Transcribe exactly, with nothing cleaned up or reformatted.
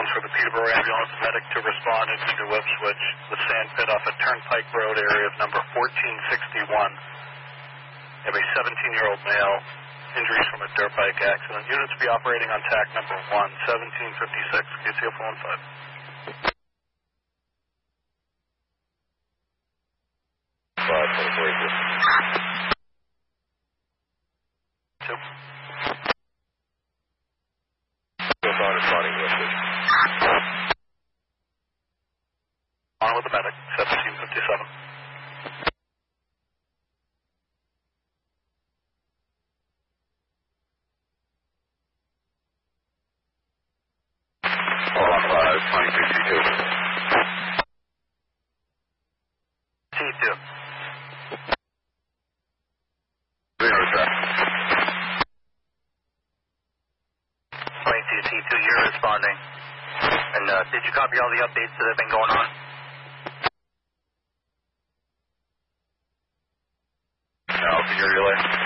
for the Peterborough Ambulance medic to respond and to Ipswich, the sand pit off at Turnpike Road area of number fourteen sixty-one. You have a seventeen-year-old male, injuries from a dirt bike accident. Units be operating on tack number one, seventeen fifty-six, K C F one five. five, twenty-four, two. Two. On responding to Ipswich. On with the medic, seventeen fifty-seven. Hold on, five, twenty-two, T two. T two. Zero, track. twenty-two T two, you're responding. And uh, did you copy all the updates that have been going on? No, can you relay?